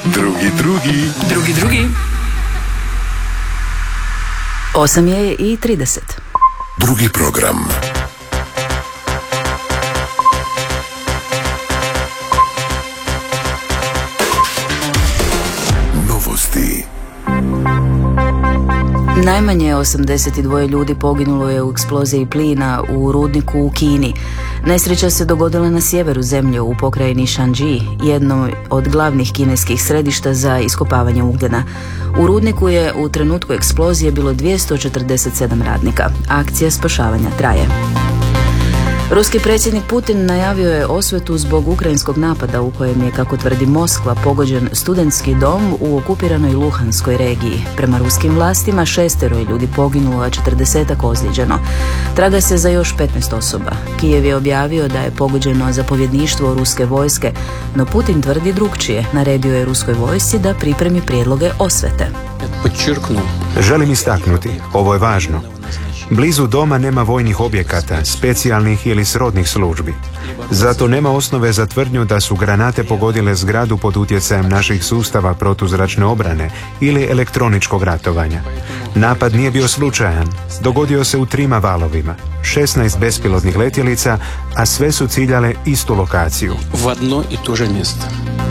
Drugi. 8:30. Drugi program. Novosti. Najmanje 82 ljudi poginulo je u eksploziji plina u rudniku u Kini. Nesreća se dogodila na sjeveru zemlje u pokrajini Shanxi, jednom od glavnih kineskih središta za iskopavanje ugljena. U rudniku je u trenutku eksplozije bilo 247 radnika. Akcija spašavanja traje. Ruski predsjednik Putin najavio je osvetu zbog ukrajinskog napada u kojem je, kako tvrdi Moskva, pogođen studentski dom u okupiranoj Luhanskoj regiji. Prema ruskim vlastima 6 ljudi poginulo, a 40 ozlijeđeno. Traga se za još 15 osoba. Kijev je objavio da je pogođeno zapovjedništvo ruske vojske, no Putin tvrdi drukčije. Naredio je ruskoj vojsci da pripremi prijedloge osvete. Želim istaknuti, ovo je važno. Blizu doma nema vojnih objekata, specijalnih ili srodnih službi. Zato nema osnove za tvrdnju da su granate pogodile zgradu pod utjecajem naših sustava protuzračne obrane ili elektroničkog ratovanja. Napad nije bio slučajan. Dogodio se u 3 valovima. 16 bespilotnih letjelica, a sve su ciljale istu lokaciju. U jedno i to je mjesto.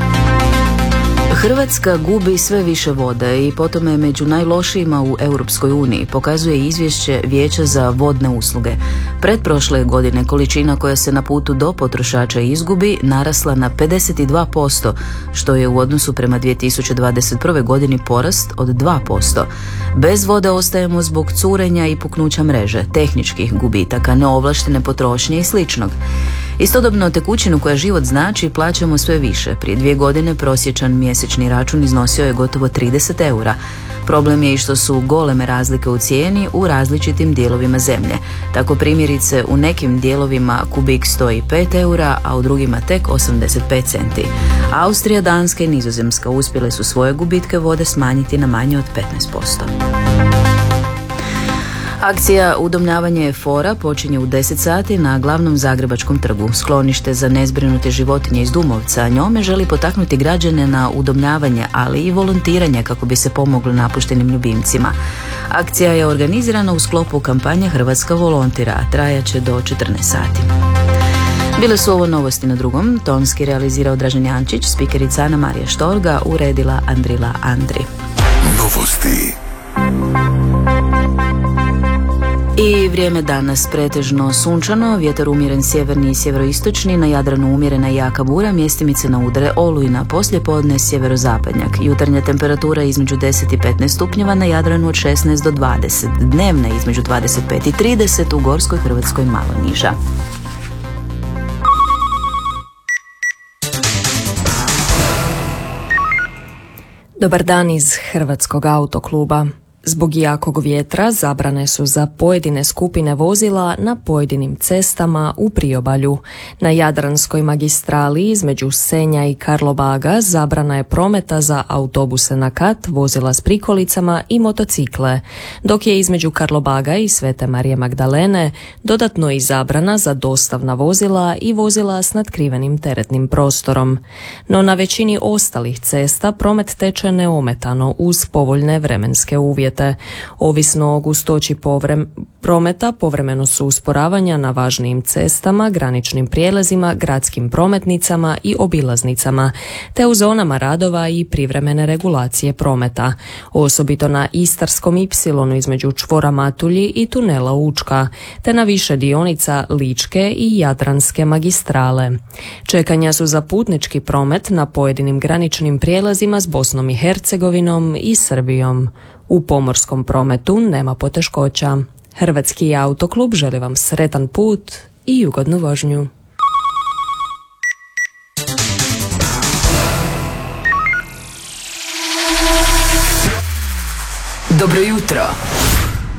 Hrvatska gubi sve više vode i potom je među najlošijima u Europskoj uniji, pokazuje izvješće Vijeća za vodne usluge. Pretprošle godine količina koja se na putu do potrošača izgubi narasla na 52%, što je u odnosu prema 2021. godini porast od 2%. Bez vode ostajemo zbog curenja i puknuća mreže, tehničkih gubitaka, neovlaštene potrošnje i sličnog. Istodobno tekućinu koja život znači plaćamo sve više. Prije 2 godine prosječan mjesečni račun iznosio je gotovo 30 eura. Problem je i što su goleme razlike u cijeni u različitim dijelovima zemlje. Tako primjerice u nekim dijelovima kubik stoji 5 eura, a u drugima tek 85 centi. Austrija, Danska i Nizozemska uspjele su svoje gubitke vode smanjiti na manje od 15%. Akcija Udomljavanje fora počinje u 10 sati na glavnom zagrebačkom trgu. Sklonište za nezbrinute životinje iz Dumovca njome želi potaknuti građane na udomljavanje, ali i volontiranje kako bi se pomoglo napuštenim ljubimcima. Akcija je organizirana u sklopu kampanje Hrvatska volontira, a trajaće do 14 sati. Bile su ovo novosti na drugom. Tonski realizirao Dražen Jančić, spikerica Ana Marija Štorga, uredila Andrila Andri. Novosti. I vrijeme danas pretežno sunčano, vjetar umjeren sjeverni i sjeveroistočni, na Jadranu umjerena i jaka bura, mjestimice na udare olujna, poslijepodne sjeverozapadnjak. Jutarnja temperatura između 10 i 15 stupnjeva, na Jadranu od 16 do 20, dnevna između 25 i 30, u Gorskoj Hrvatskoj malo niža. Dobar dan iz Hrvatskog autokluba. Zbog jakog vjetra zabrane su za pojedine skupine vozila na pojedinim cestama u priobalju. Na Jadranskoj magistrali između Senja i Karlobaga zabrana je prometa za autobuse na kat, vozila s prikolicama i motocikle, dok je između Karlobaga i Svete Marije Magdalene dodatno i zabrana za dostavna vozila i vozila s natkrivenim teretnim prostorom. No na većini ostalih cesta promet teče neometano uz povoljne vremenske uvjete. Ovisno o gustoći prometa, povremeno su usporavanja na važnijim cestama, graničnim prijelazima, gradskim prometnicama i obilaznicama, te u zonama radova i privremene regulacije prometa. Osobito na Istarskom ipsilonu između čvora Matulji i tunela Učka, te na više dionica Ličke i Jadranske magistrale. Čekanja su za putnički promet na pojedinim graničnim prijelazima s Bosnom i Hercegovinom i Srbijom. U pomorskom prometu nema poteškoća. Hrvatski autoklub želi vam sretan put i ugodnu vožnju. Dobro jutro.